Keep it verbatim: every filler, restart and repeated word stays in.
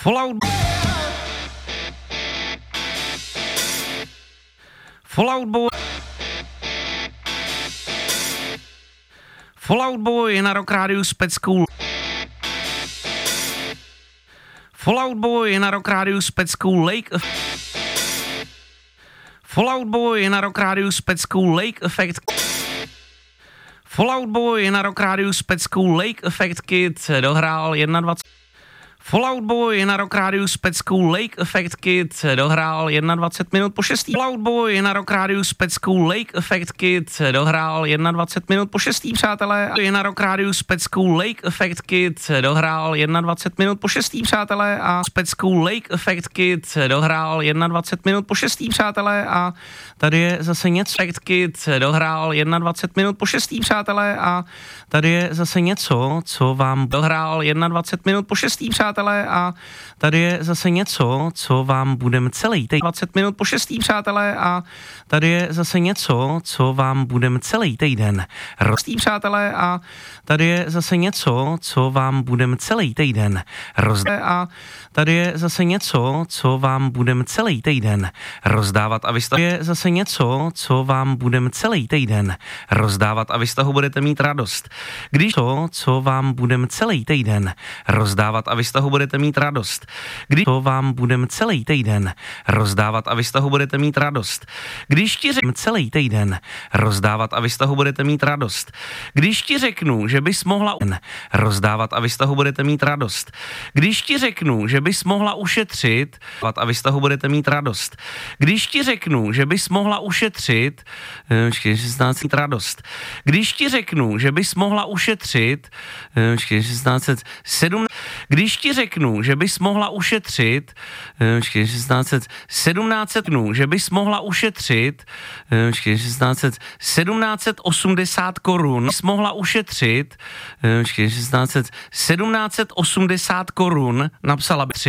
Fallout Fallout Boy Fallout Boy na Rock Rádiu s peckou Fallout Boy na Rock Rádiu s peckou Lake Fallout Boy na Rock Rádiu s peckou Lake Effect Fallout Boy na Rock Rádiu s peckou Lake Effect Kid dohrál dvacet jedna Fallout Boy na Rock Rádiu s peckou Lake Effect Kid dohrál dvacet jedna minut po šestý. Fallout Boy na Rock Rádiu s peckou Lake Effect Kid dohrál dvacet jedna minut po šestý, přátelé. Na Rock Rádiu s peckou Lake Effect Kid dohrál dvacet jedna minut po šestý, přátelé. A s peckou Lake Effect Kid dohrál dvacet jedna minut po šestý, přátelé. A tady je zase něco. Effect Kid dohrál dvacet jedna minut po šestý, přátelé. A tady je zase něco, co vám dohrál dvacet jedna minut po šestý, přátelé. A tady je zase něco, co vám budeme celý týden dvacet minut po šestý, přátelé. A tady je zase něco, co vám budeme celý týden rozdí, přátelé. A tady je zase něco, co vám budeme celý týden rozdávat. A tady je zase něco, co vám budeme celý týden rozdávat. A vy z toho je zase něco, co vám budeme celý týden rozdávat. A vy z toho budete mít radost. Když to, co vám budeme celý týden rozdávat. A vy z toho budete mít radost. Když to vám budeme celý týden rozdávat a vy z toho budete mít radost. Když ti řeknu celý týden rozdávat a vy z toho budete mít radost. Když ti řeknu, že bys mohla rozdávat a vy z toho budete mít radost. Když ti řeknu, že bys mohla ušetřit a vy z toho budete mít radost. Když ti řeknu, že bys mohla ušetřit šestnáct mít radost. Když ti řeknu, že bys mohla ušetřit šestnáct sedm. Když ti řeknu, že bys mohla ušetřit šestnáct sedmnáct dnů, že bys mohla ušetřit šestnáct sedmnáct osmdesát korun, bys mohla ušetřit šestnáct sedmnáct osmdesát korun, napsala by tři.